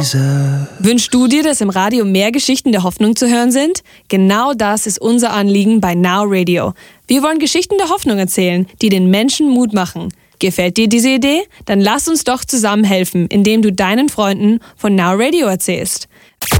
leise. Wünschst du dir, dass im Radio mehr Geschichten der Hoffnung zu hören sind? Genau das ist unser Anliegen bei Now Radio. Wir wollen Geschichten der Hoffnung erzählen, die den Menschen Mut machen. Gefällt dir diese Idee? Dann lass uns doch zusammen helfen, indem du deinen Freunden von Now Radio erzählst.